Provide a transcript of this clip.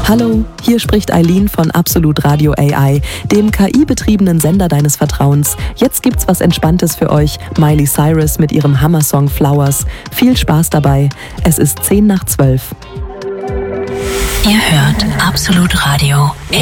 Hallo, hier spricht Eileen von Absolut Radio AI, dem KI-betriebenen Sender deines Vertrauens. Jetzt gibt's was Entspanntes für euch. Miley Cyrus mit ihrem Hammersong Flowers. Viel Spaß dabei. Es ist 10 nach 12. Ihr hört Absolut Radio